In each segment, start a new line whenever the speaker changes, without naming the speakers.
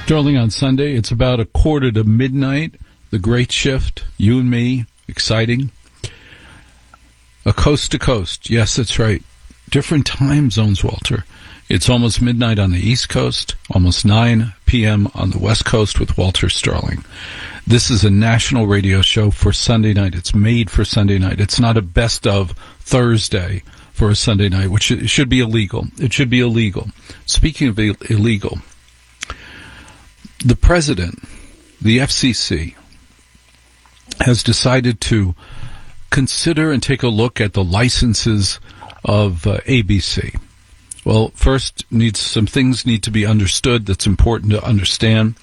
Sterling on Sunday. It's about 1:45 The Great Shift. You and me. Exciting. A coast to coast. Yes, that's right. Different time zones, Walter. It's almost midnight on the East Coast, almost 9 p.m. on the West Coast with Walter Sterling. This is a national radio show for Sunday night. It's made for Sunday night. It's not a best of Thursday for a Sunday night, which it should be illegal. It should be illegal. Speaking of illegal, the president, the FCC, has decided to consider and take a look at the licenses of ABC. Well, first, some things need to be understood that's important to understand.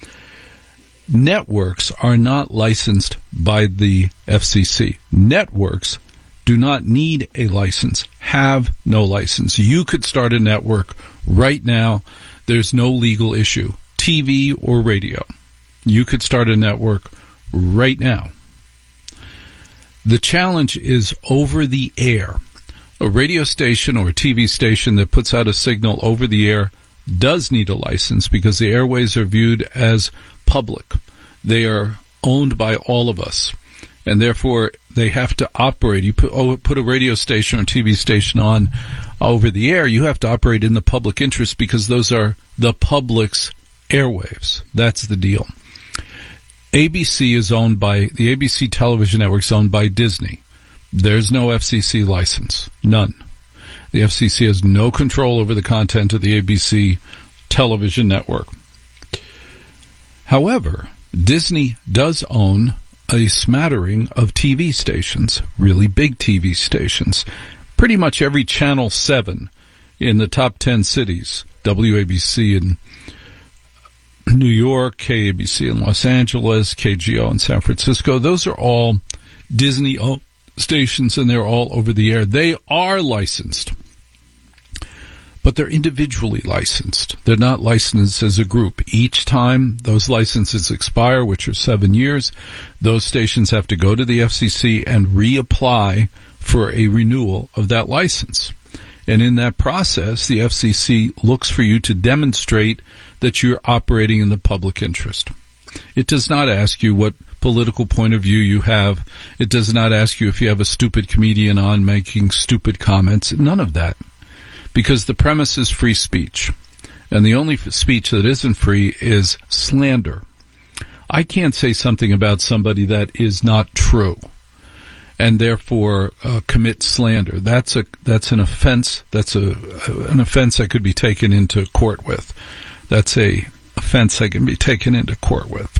Networks are not licensed by the FCC. Networks do not need a license, have no license. You could start a network right now. There's no legal issue. TV or radio. You could start a network right now. The challenge is over the air. A radio station or a TV station that puts out a signal over the air does need a license because the airways are viewed as public. They are owned by all of us, and therefore they have to operate. You put a radio station or TV station on over the air, you have to operate in the public interest because those are the public's airwaves. That's the deal. ABC is owned by, the ABC television network is owned by Disney. There's no FCC license. None. The FCC has no control over the content of the ABC television network. However, Disney does own a smattering of TV stations, really big TV stations. Pretty much every Channel 7 in the top 10 cities, WABC in New York, KABC in Los Angeles, KGO in San Francisco, those are all Disney-owned stations, and they're all over the air. They are licensed, but they're individually licensed. They're not licensed as a group. Each time those licenses expire, which are 7 years, those stations have to go to the FCC and reapply for a renewal of that license. And in that process, the FCC looks for you to demonstrate that you're operating in the public interest. It does not ask you what political point of view you have. It does not ask you if you have a stupid comedian on making stupid comments. None of that. Because the premise is free speech. And the only speech that isn't free is slander. I can't say something about somebody that is not true and therefore commit slander. That's an offense. That's an offense I could be taken into court with. That's a offense I can be taken into court with.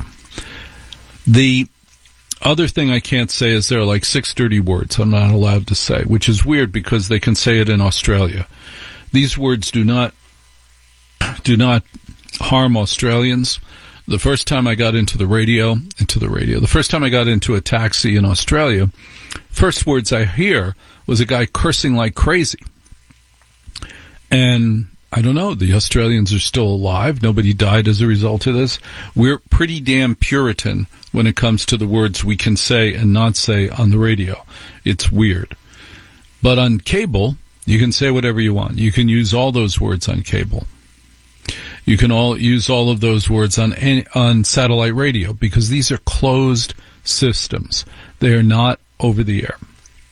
The other thing I can't say is there are like 6 dirty words I'm not allowed to say, which is weird because they can say it in Australia. These words do not harm Australians. The first time I got into the radio, the first time I got into a taxi in Australia, first words I hear was a guy cursing like crazy. And I don't know, the Australians are still alive. Nobody died as a result of this. We're pretty damn Puritan when it comes to the words we can say and not say on the radio. It's weird. But on cable, you can say whatever you want. You can use all those words on cable. You can use all of those words on satellite radio because these are closed systems. They are not over the air.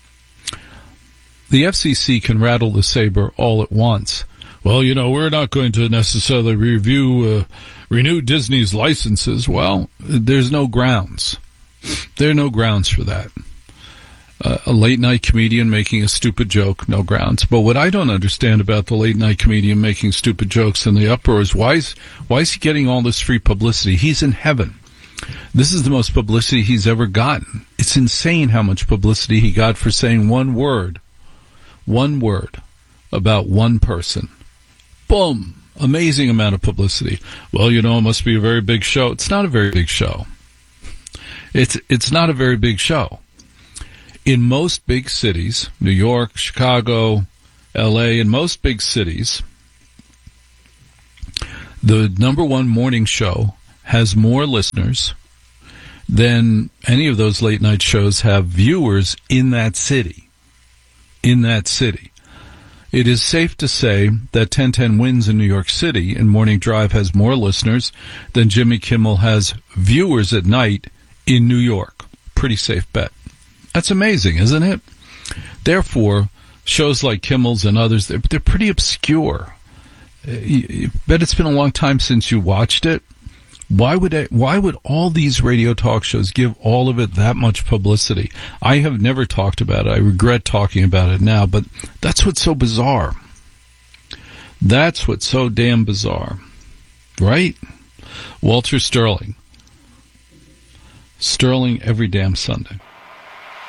The FCC can rattle the saber all at once. Well, we're not going to necessarily renew Disney's licenses. Well, there's no grounds. There are no grounds for that. A late-night comedian making a stupid joke, no grounds. But what I don't understand about the late-night comedian making stupid jokes and the uproar is why is he getting all this free publicity? He's in heaven. This is the most publicity he's ever gotten. It's insane how much publicity he got for saying one word about one person. Boom! Amazing amount of publicity. Well, it must be a very big show. It's not a very big show. It's not a very big show. In most big cities, New York, Chicago, L.A., in most big cities, the number one morning show has more listeners than any of those late-night shows have viewers in that city. In that city. It is safe to say that 1010 wins in New York City, and Morning Drive has more listeners than Jimmy Kimmel has viewers at night in New York. Pretty safe bet. That's amazing, isn't it? Therefore, shows like Kimmel's and others, they're pretty obscure. You bet it's been a long time since you watched it. Why would all these radio talk shows give all of it that much publicity? I have never talked about it. I regret talking about it now, but that's what's so bizarre. That's what's so damn bizarre. Right? Walter Sterling. Sterling every damn Sunday.